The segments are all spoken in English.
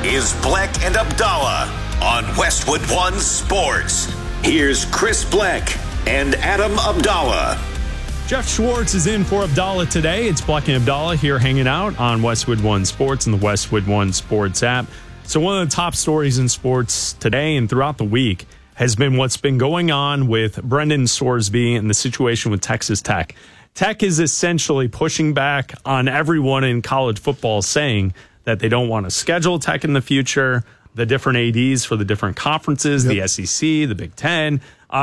is Bleck and Abdallah on Westwood One Sports. Here's Chris Bleck and Adam Abdallah. Jeff Schwartz is in for Abdallah today. It's Bleck and Abdallah here hanging out on Westwood One Sports and the Westwood One Sports app. So one of the top stories in sports today and throughout the week has been what's been going on with Brendan Sorsby and the situation with Texas Tech. Tech is essentially pushing back on everyone in college football, saying that they don't want to schedule Tech in the future, the different ADs for the different conferences, the SEC, the Big Ten.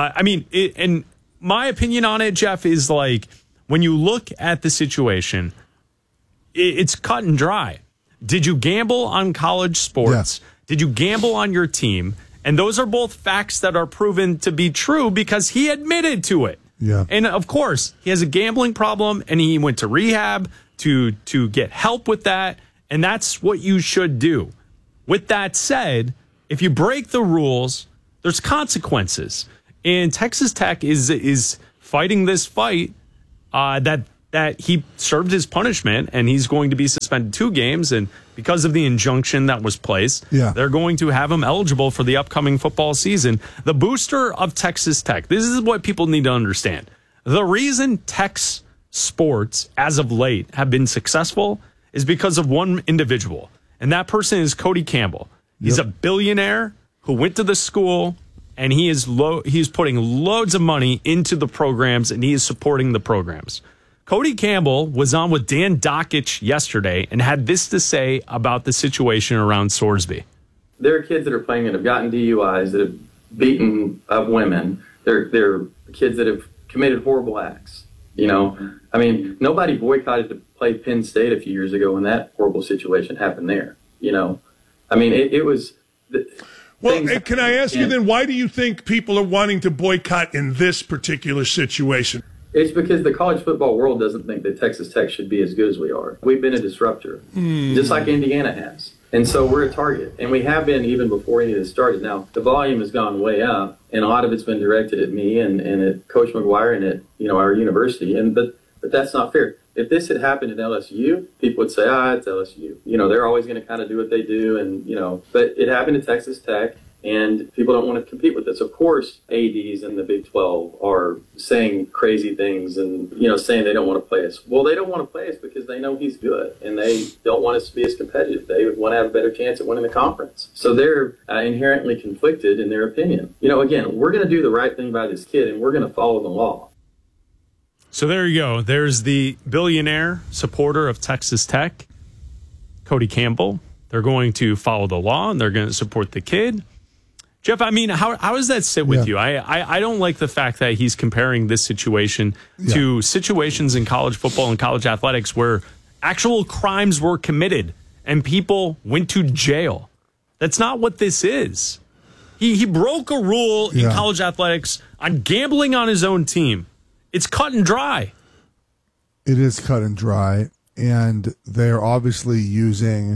And my opinion on it, Jeff, is like when you look at the situation, it's cut and dry. Did you gamble on college sports? Yeah. Did you gamble on your team? And those are both facts that are proven to be true because he admitted to it. Yeah. And of course, he has a gambling problem and he went to rehab to get help with that. And that's what you should do. With that said, if you break the rules, there's consequences. And Texas Tech is fighting this fight that he served his punishment and he's going to be suspended 2 games. And because of the injunction that was placed, they're going to have him eligible for the upcoming football season. The booster of Texas Tech, this is what people need to understand. The reason Tech's sports as of late have been successful is because of one individual. And that person is Cody Campbell. He's a billionaire who went to the school, and he is putting loads of money into the programs, and he is supporting the programs. Cody Campbell was on with Dan Dakich yesterday and had this to say about the situation around Sorsby. There are kids that are playing that have gotten DUIs, that have beaten up women. They're kids that have committed horrible acts. You know, I mean, nobody boycotted to play Penn State a few years ago when that horrible situation happened there. You know, I mean, it was. Well, can I ask you then, why do you think people are wanting to boycott in this particular situation? It's because the college football world doesn't think that Texas Tech should be as good as we are. We've been a disruptor, just like Indiana has. And so we're a target. And we have been even before any of this started. Now, the volume has gone way up, and a lot of it's been directed at me and at Coach McGuire and at our university. But that's not fair. If this had happened at LSU, people would say, it's LSU. They're always going to kind of do what they do. And, but it happened at Texas Tech. And people don't want to compete with this. Of course, ADs in the Big 12 are saying crazy things and, saying they don't want to play us. Well, they don't want to play us because they know he's good, and they don't want us to be as competitive. They would want to have a better chance at winning the conference. So they're inherently conflicted in their opinion. Again, we're going to do the right thing by this kid, and we're going to follow the law. So there you go. There's the billionaire supporter of Texas Tech, Cody Campbell. They're going to follow the law, and they're going to support the kid. Jeff, I mean, how does that sit with you? I don't like the fact that he's comparing this situation to situations in college football and college athletics where actual crimes were committed and people went to jail. That's not what this is. He broke a rule in college athletics on gambling on his own team. It's cut and dry. It is cut and dry, and they're obviously using,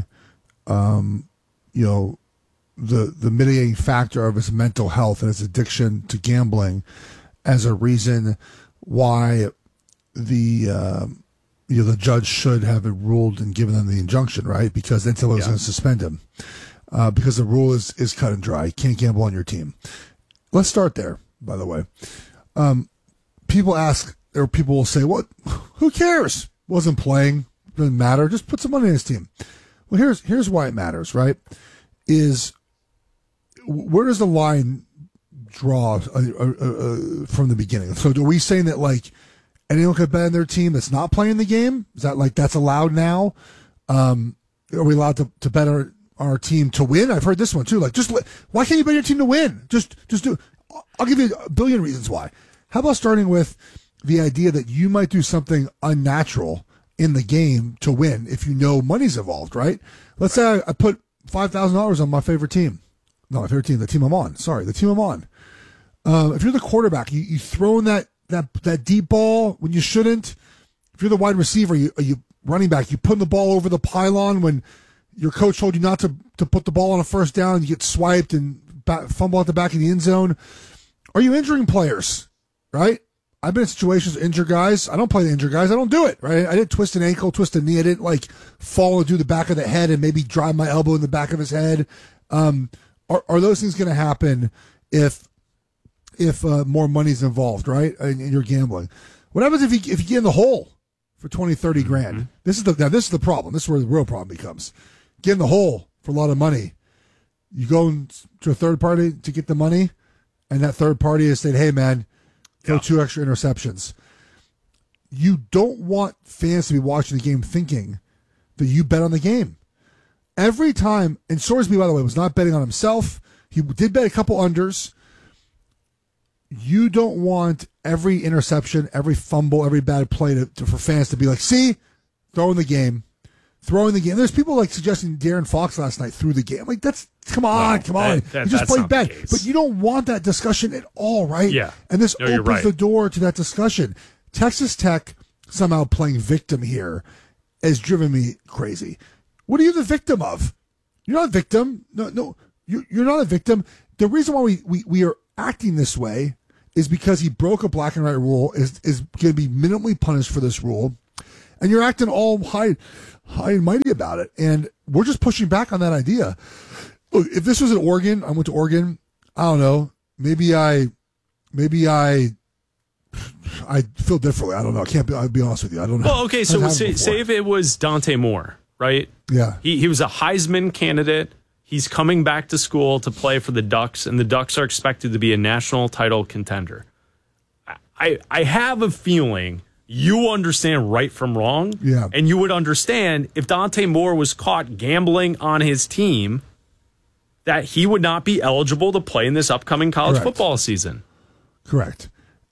the mitigating factor of his mental health and his addiction to gambling as a reason why the judge should have ruled and given them the injunction, right? Because NCAA was going to suspend him because the rule is cut and dry. You can't gamble on your team. Let's start there, by the way. People ask, or people will say, "What? Who cares? Wasn't playing. Doesn't matter. Just put some money in his team." Well, here's why it matters, right? Is where does the line draw from the beginning? So are we saying that like anyone could bet on their team that's not playing the game? Is that like that's allowed now? Are we allowed to bet our team to win? I've heard this one too. Like, why can't you bet your team to win? Just do. I'll give you a billion reasons why. How about starting with the idea that you might do something unnatural in the game to win if you know money's involved, right? Let's say I put $5,000 on my favorite team. Not my favorite team, the team I'm on. Sorry, the team I'm on. If you're the quarterback, you throw in that deep ball when you shouldn't. If you're the wide receiver, you running back, you put the ball over the pylon when your coach told you not to put the ball on a first down, you get swiped and fumble at the back of the end zone. Are you injuring players, right? I've been in situations, injured guys. I don't play the injured guys. I don't do it, right? I didn't twist an ankle, twist a knee. I didn't like fall into the back of the head and maybe drive my elbow in the back of his head. Are those things going to happen if more money's involved, right? And you're gambling. What happens if you get in the hole for 20, 30 grand? Mm-hmm. This is the problem. This is where the real problem becomes. Get in the hole for a lot of money. You go to a third party to get the money, and that third party has said, hey, man, throw 2 extra interceptions. You don't want fans to be watching the game thinking that you bet on the game. Every time, and Sorsby, by the way, was not betting on himself. He did bet a couple unders. You don't want every interception, every fumble, every bad play for fans to be like, see, throwing the game. There's people like suggesting Darren Fox last night threw the game. Like, come on. He just played bad. But you don't want that discussion at all, right? Yeah. And this opens the door to that discussion. Texas Tech somehow playing victim here has driven me crazy. What are you the victim of? You're not a victim. No, you're not a victim. The reason why we are acting this way is because he broke a black and white rule, is going to be minimally punished for this rule, and you're acting all high and mighty about it. And we're just pushing back on that idea. Look, if this was in Oregon, I went to Oregon, I don't know, maybe I feel differently. I don't know. I'll be honest with you. I don't know. Well, okay, so say if it was Dante Moore, right? Yeah. He was a Heisman candidate. He's coming back to school to play for the Ducks, and the Ducks are expected to be a national title contender. I have a feeling you understand right from wrong, and you would understand if Dante Moore was caught gambling on his team that he would not be eligible to play in this upcoming college football season. Correct.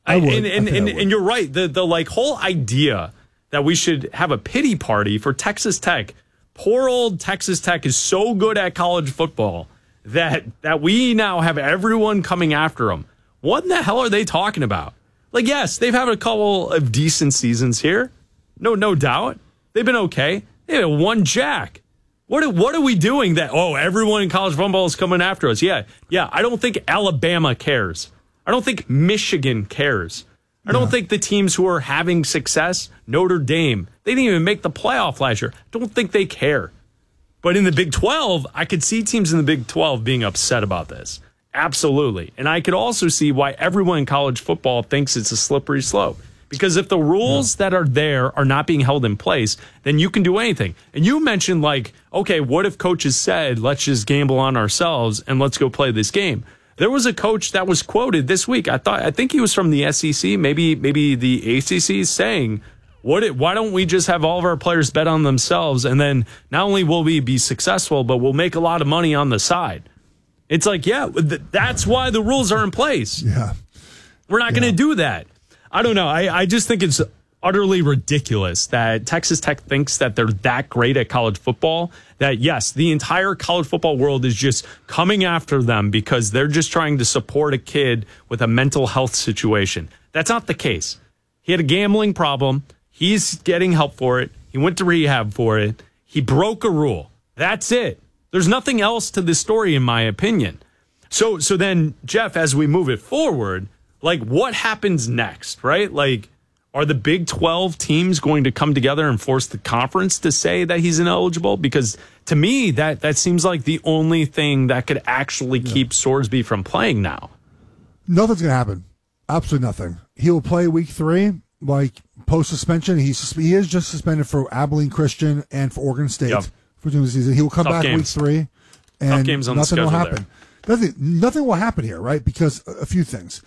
And you're right. The like whole idea that we should have a pity party for Texas Tech. Poor old Texas Tech is so good at college football that we now have everyone coming after them. What in the hell are they talking about? Like, yes, they've had a couple of decent seasons here. No doubt. They've been okay. They had one jack. What are we doing that, everyone in college football is coming after us? Yeah. I don't think Alabama cares. I don't think Michigan cares. I don't think the teams who are having success, Notre Dame, they didn't even make the playoff last year. I don't think they care. But in the Big 12, I could see teams in the Big 12 being upset about this. Absolutely. And I could also see why everyone in college football thinks it's a slippery slope. Because if the rules that are there are not being held in place, then you can do anything. And you mentioned, like, okay, what if coaches said, let's just gamble on ourselves and let's go play this game? There was a coach that was quoted this week. I think he was from the SEC, maybe the ACC, saying, why don't we just have all of our players bet on themselves, and then not only will we be successful, but we'll make a lot of money on the side. It's like, that's why the rules are in place. Yeah. We're not going to do that. I don't know. I just think it's utterly ridiculous that Texas Tech thinks that they're that great at college football, that, yes, the entire college football world is just coming after them because they're just trying to support a kid with a mental health situation. That's not the case. He had a gambling problem. He's getting help for it. He went to rehab for it. He broke a rule. That's it. There's nothing else to this story, in my opinion. So then, Jeff, as we move it forward, like, what happens next, right? Like, are the Big 12 teams going to come together and force the conference to say that he's ineligible? Because to me, that seems like the only thing that could actually keep Sorsby from playing now. Nothing's going to happen. Absolutely nothing. He will play week 3, like post-suspension. He is just suspended for Abilene Christian and for Oregon State for the season. He will come back week 3, and nothing will happen. Nothing will happen here, right? Because a few things.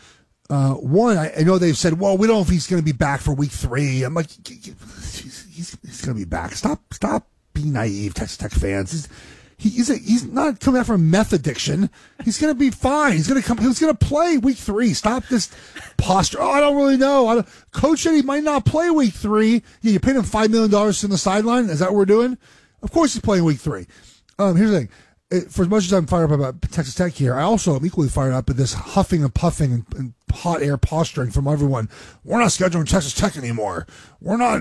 One, I know they've said, well, we don't know if he's going to be back for week 3. I'm like, he's going to be back. Stop being naive, Texas Tech fans. He's not coming out from meth addiction. He's going to be fine. He's going to play week 3. Stop this posture. I don't really know. Coach said he might not play week 3. Yeah, you paid him $5 million on the sideline. Is that what we're doing? Of course he's playing week 3. Here's the thing. For as much as I'm fired up about Texas Tech here, I also am equally fired up at this huffing and puffing and hot air posturing from everyone. We're not scheduling Texas Tech anymore. We're not.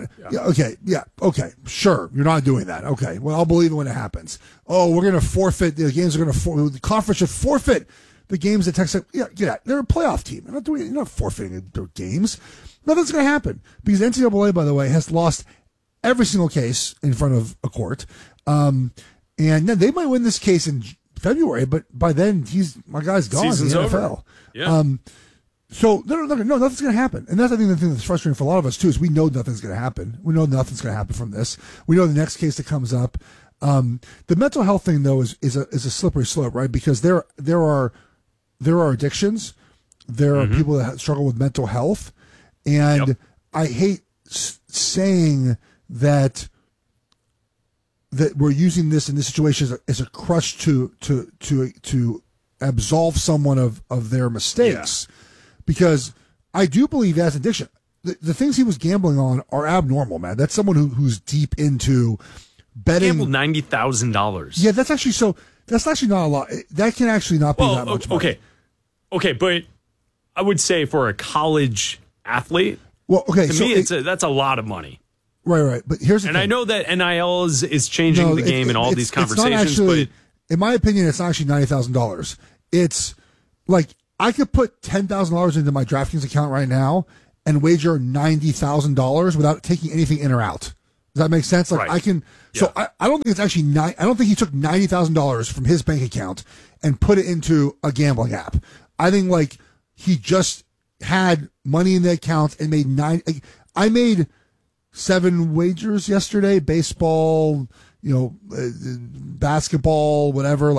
Okay. Sure. You're not doing that. Okay. Well, I'll believe it when it happens. Oh, we're going to forfeit. The games are going to the conference should forfeit the games that Texas Tech, they're a playoff team. They're not forfeiting their games. Nothing's going to happen because the NCAA, by the way, has lost every single case in front of a court. And then they might win this case in February, but by then my guy's gone. Season's in the over. NFL. Yeah. So no, nothing's going to happen. And that's, I think, the thing that's frustrating for a lot of us too, is we know nothing's going to happen. We know nothing's going to happen from this. We know the next case that comes up. The mental health thing though is a slippery slope, right? Because there are addictions. There are people that struggle with mental health. And I hate saying that we're using this in this situation as a crutch to absolve someone of their mistakes, because I do believe he has addiction. The things he was gambling on are abnormal, man. That's someone who's deep into betting. Gambled $90,000. Yeah, that's actually not a lot. That can actually not be that much money. Okay, but I would say for a college athlete, to me, that's a lot of money. Right. But here's the thing. I know that NIL is changing the game in all these conversations, but in my opinion, it's not actually $90,000. It's like I could put $10,000 into my DraftKings account right now and wager $90,000 without taking anything in or out. Does that make sense? Like I can. So I don't think it's actually I don't think he took $90,000 from his bank account and put it into a gambling app. I think like he just had money in the account and made I made 7 wagers yesterday, baseball, basketball, whatever,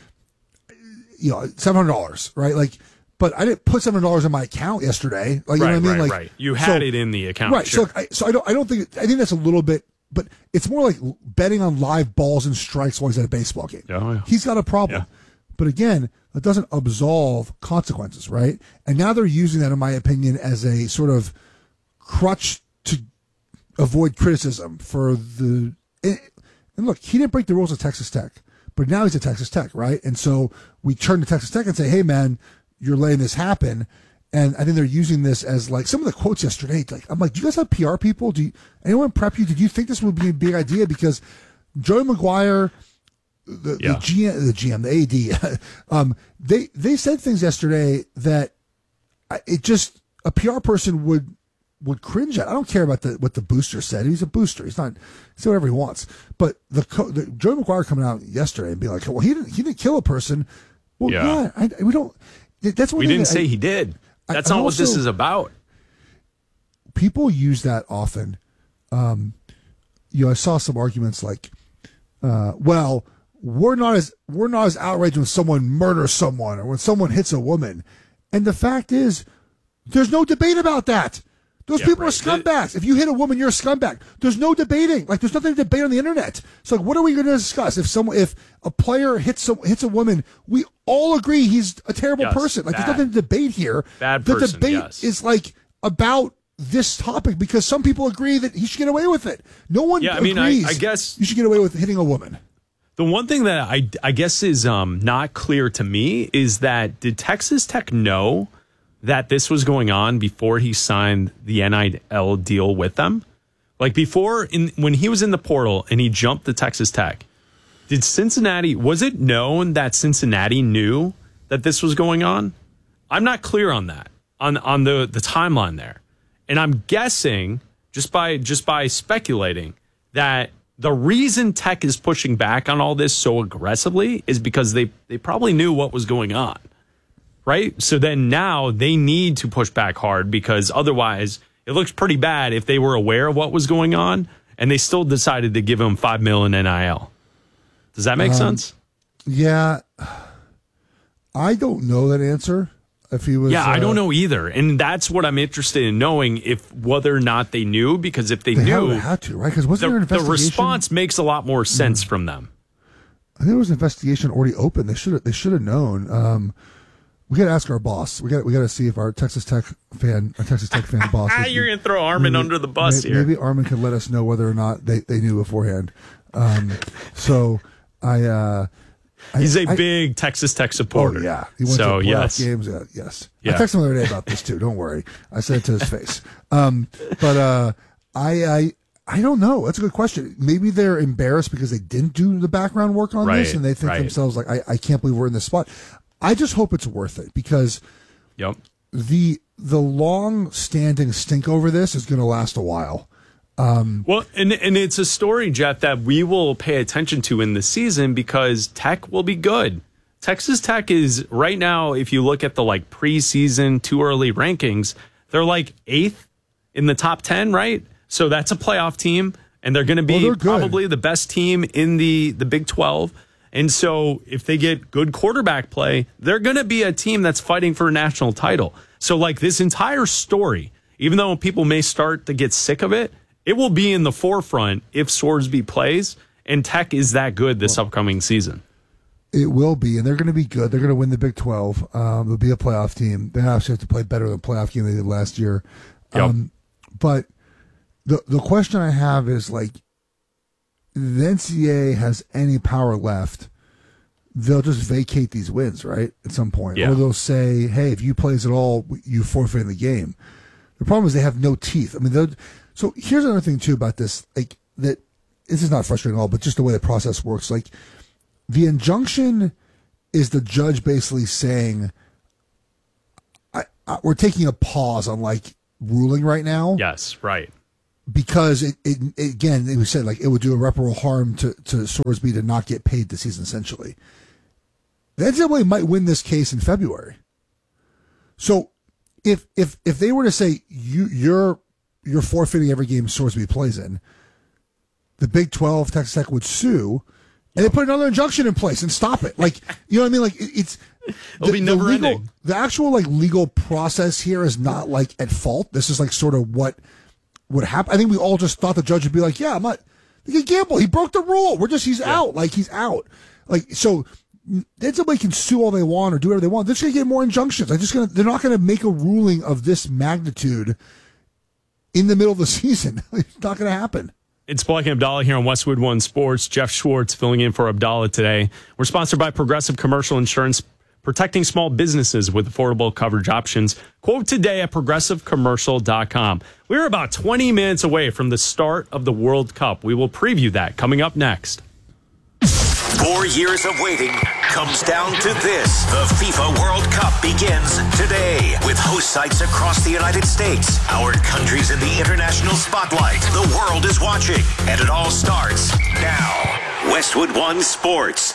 $700, right? Like, but I didn't put $700 in my account yesterday. Like, you know what I mean? Like, right. You had it in the account. Right. Sure. So I don't think, I think that's a little bit, but it's more like betting on live balls and strikes while he's at a baseball game. Oh, yeah. He's got a problem. Yeah. But again, that doesn't absolve consequences, right? And now they're using that, in my opinion, as a sort of crutch to avoid criticism for the. And look, he didn't break the rules of Texas Tech, but now he's at Texas Tech, right? And so we turn to Texas Tech and say, "Hey, man, you're letting this happen." And I think they're using this as like some of the quotes yesterday. Like, I'm like, do you guys have PR people? Anyone prep you? Did you think this would be a big idea? Because Joey McGuire, the GM, the AD, they said things yesterday that a PR person would cringe at. I don't care about what the booster said. He's a booster. He's not. Say whatever he wants. But the Joey McGuire coming out yesterday and being like, well, he didn't kill a person. Well, we don't. That's what we didn't say he did. That's not what this is about. People use that often. I saw some arguments like, well, we're not as outraged when someone murders someone or when someone hits a woman. And the fact is, there's no debate about that. Those people are scumbags. If you hit a woman, you're a scumbag. There's no debating. Like, there's nothing to debate on the internet. So, like, what are we going to discuss? If a player hits a woman, we all agree he's a terrible person. Like, there's nothing to debate here. Bad person, the debate is like about this topic because some people agree that he should get away with it. No one agrees. I guess you should get away with hitting a woman. The one thing that I guess is not clear to me is that did Texas Tech know that this was going on before he signed the NIL deal with them? Like when he was in the portal and he jumped to Texas Tech, was it known that Cincinnati knew that this was going on? I'm not clear on that, on the timeline there. And I'm guessing, just by speculating, that the reason Tech is pushing back on all this so aggressively is because they probably knew what was going on. Right? So then now they need to push back hard because otherwise it looks pretty bad if they were aware of what was going on and they still decided to give him $5 million in NIL. Does that make sense? Yeah. I don't know that answer. If he was, I don't know either. And that's what I'm interested in knowing, whether or not they knew, because if they knew, had to, right? Because wasn't there an investigation? The response makes a lot more sense from them. I think there was an investigation already open. They should have known. We got to ask our boss. We got to see if our Texas Tech fan boss. You're going to throw Armin under the bus here. Maybe Armin can let us know whether or not they knew beforehand. He's a big Texas Tech supporter. Oh, yeah. He went to playoff games. Yes. Yeah. I texted him the other day about this, too. Don't worry. I said it to his face. I don't know. That's a good question. Maybe they're embarrassed because they didn't do the background work on this, and they think to themselves, like, I can't believe we're in this spot. I just hope it's worth it because the long-standing stink over this is going to last a while. Well, and it's a story, Jeff, that we will pay attention to in the season because Tech will be good. Texas Tech is right now, if you look at the preseason too early rankings, they're 8th in the top 10, right? So that's a playoff team, and they're going to be probably the best team in the Big 12. And so if they get good quarterback play, they're going to be a team that's fighting for a national title. So this entire story, even though people may start to get sick of it, it will be in the forefront if Sorsby plays, and Tech is that good this upcoming season. It will be, and they're going to be good. They're going to win the Big 12. They'll be a playoff team. They actually have to play better than the playoff game they did last year. Yep. But the question I have is, the NCAA has any power left, they'll just vacate these wins, right, at some point. Yeah. Or they'll say, hey, if you plays at all, you forfeit the game. The problem is they have no teeth. I mean, so here's another thing, too, about this. That this is not frustrating at all, but just the way the process works. The injunction is the judge basically saying, we're taking a pause on, ruling right now. Yes, right. Because it was said it would do irreparable harm to Sorsby to not get paid this season, essentially. The NCAA might win this case in February. So if they were to say you're forfeiting every game Sorsby plays in, the Big 12 Texas Tech would sue, and they put another injunction in place and stop it. You know what I mean? It'll be never ending. The actual legal process here is not at fault. This is sort of what would happen. I think we all just thought the judge would be yeah, I'm not. He gambled. He broke the rule. He's out. He's out. So NCAA can sue all they want or do whatever they want. They're just going to get more injunctions. They're not going to make a ruling of this magnitude in the middle of the season. It's not going to happen. It's Black and Abdallah here on Westwood One Sports. Jeff Schwartz filling in for Abdallah today. We're sponsored by Progressive Commercial Insurance, protecting small businesses with affordable coverage options. Quote today at progressivecommercial.com. We're about 20 minutes away from the start of the World Cup. We will preview that coming up next. 4 years of waiting comes down to this. The FIFA World Cup begins today with host sites across the United States. Our country's in the international spotlight. The world is watching, and it all starts now. Westwood One Sports.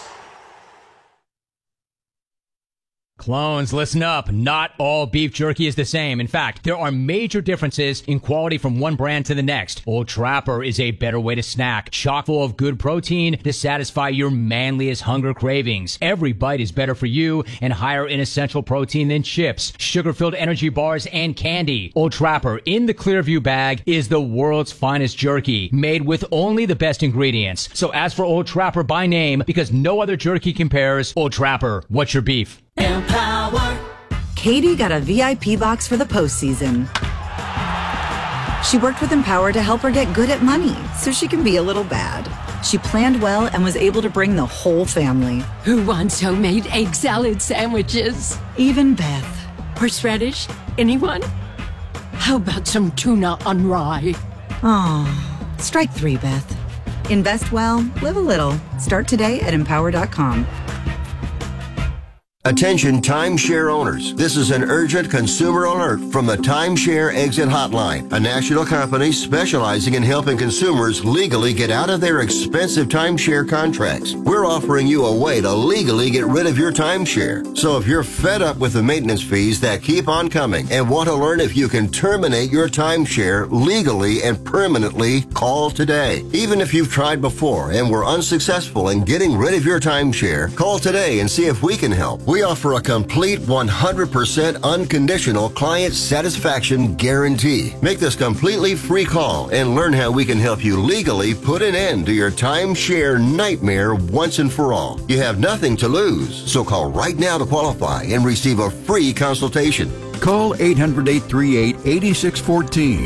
Clones, listen up. Not all beef jerky is the same. In fact, there are major differences in quality from one brand to the next. Old Trapper is a better way to snack, chock full of good protein to satisfy your manliest hunger cravings. Every bite is better for you and higher in essential protein than chips, sugar-filled energy bars, and candy. Old Trapper in the Clearview bag is the world's finest jerky, made with only the best ingredients. So ask for Old Trapper by name because no other jerky compares. Old Trapper, what's your beef? Empower. Katie got a VIP box for the postseason. She worked with Empower to help her get good at money so she can be a little bad. She planned well and was able to bring the whole family. Who wants homemade egg salad sandwiches? Even Beth. Horseradish? Anyone? How about some tuna on rye? Oh, strike 3, Beth. Invest well, live a little. Start today at empower.com. Attention timeshare owners. This is an urgent consumer alert from the Timeshare Exit Hotline, a national company specializing in helping consumers legally get out of their expensive timeshare contracts. We're offering you a way to legally get rid of your timeshare. So if you're fed up with the maintenance fees that keep on coming and want to learn if you can terminate your timeshare legally and permanently, call today. Even if you've tried before and were unsuccessful in getting rid of your timeshare, call today and see if we can help. We offer a complete 100% unconditional client satisfaction guarantee. Make this completely free call and learn how we can help you legally put an end to your timeshare nightmare once and for all. You have nothing to lose, so call right now to qualify and receive a free consultation. Call 800-838-8614.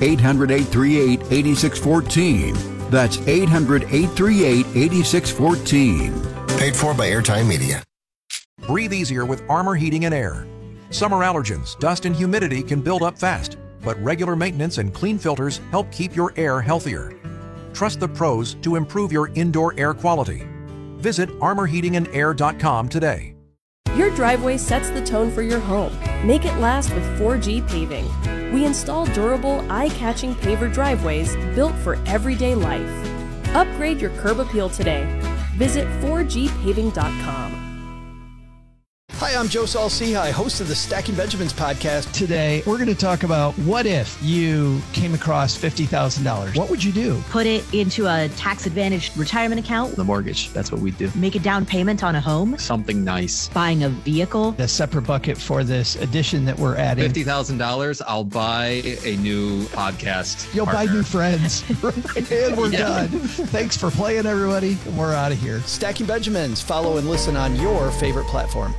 800-838-8614. That's 800-838-8614. Paid for by Airtime Media. Breathe easier with Armor Heating and Air. Summer allergens, dust, and humidity can build up fast, but regular maintenance and clean filters help keep your air healthier. Trust the pros to improve your indoor air quality. Visit armorheatingandair.com today. Your driveway sets the tone for your home. Make it last with 4G Paving. We install durable, eye-catching paver driveways built for everyday life. Upgrade your curb appeal today. Visit 4gpaving.com. Hi, I'm Joe Saul-Sehy, host of the Stacking Benjamins podcast. Today, we're going to talk about what if you came across $50,000? What would you do? Put it into a tax-advantaged retirement account. The mortgage, that's what we do. Make a down payment on a home. Something nice. Buying a vehicle. A separate bucket for this addition that we're adding. $50,000, I'll buy a new podcast. You'll partner. buy new friends. And we're done. Thanks for playing, everybody. And we're out of here. Stacking Benjamins. Follow and listen on your favorite platform.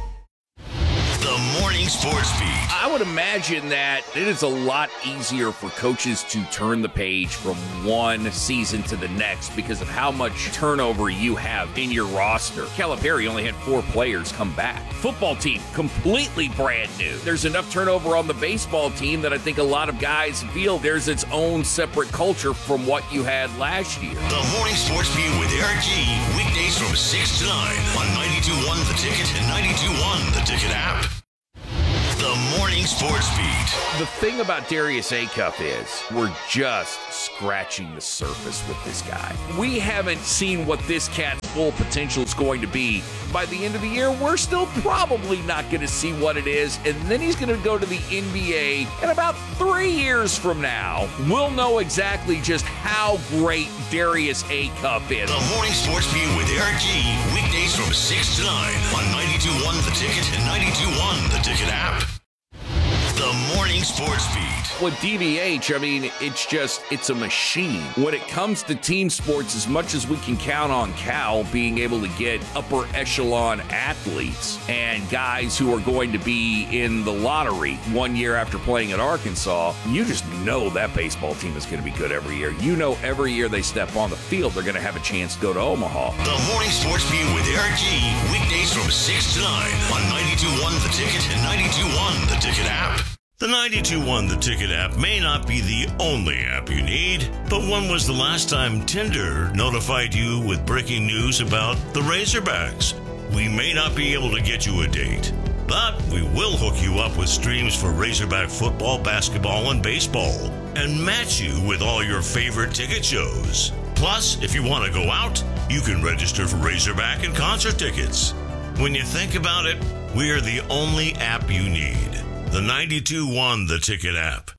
The Morning Sports Beat. I would imagine that it is a lot easier for coaches to turn the page from one season to the next because of how much turnover you have in your roster. Calipari only had 4 players come back. Football team, completely brand new. There's enough turnover on the baseball team that I think a lot of guys feel there's its own separate culture from what you had last year. The Morning Sports Beat with Eric G. Weekdays from 6 to 9 on 92.1 The Ticket and 92.1 The Ticket app. The Morning Sports Beat. The thing about Darius Acuff is we're just scratching the surface with this guy. We haven't seen what this cat's full potential is going to be. By the end of the year, we're still probably not going to see what it is, and then he's going to go to the NBA, and about 3 years from now, we'll know exactly just how great Darius Acuff is. The Morning Sports Beat with Eric G. Weekdays from 6 to 9 on 92.1 The Ticket and 92.1 The Ticket app. The Morning Sports Beat. With DVH, I mean, it's a machine. When it comes to team sports, as much as we can count on Cal being able to get upper echelon athletes and guys who are going to be in the lottery 1 year after playing at Arkansas, you just know that baseball team is going to be good every year. You know every year they step on the field, they're going to have a chance to go to Omaha. The Morning Sports Beat with Eric G. Weekdays from 6 to 9 on 92.1 The Ticket and 92.1 The Ticket app. The 92.1 The Ticket app may not be the only app you need, but when was the last time Tinder notified you with breaking news about the Razorbacks? We may not be able to get you a date, but we will hook you up with streams for Razorback football, basketball, and baseball, and match you with all your favorite ticket shows. Plus, if you want to go out, you can register for Razorback and concert tickets. When you think about it, we are the only app you need. The 92.1 The Ticket app.